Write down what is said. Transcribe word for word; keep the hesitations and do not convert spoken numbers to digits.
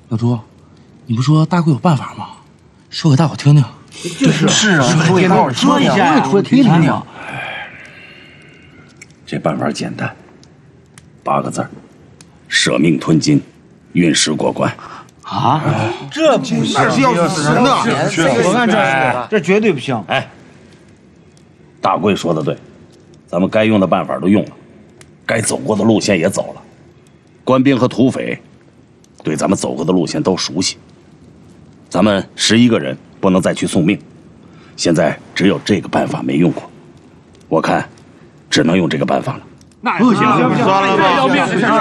老朱，你不说大贵有办法吗？说给大伙听听。 就是是啊，说给大伙说一下， 我也说听听听。 这办法简单，八个字儿：舍命吞金，运势过关。 啊， 这不那是要死人的， 我看这这绝对不行。 哎，大贵说的对，咱们该用的办法都用了，该走过的路线也走了，官兵和土匪对咱们走过的路线都熟悉。咱们十一个人不能再去送命，现在只有这个办法没用过，我看只能用这个办法了。 那不行，算了吧。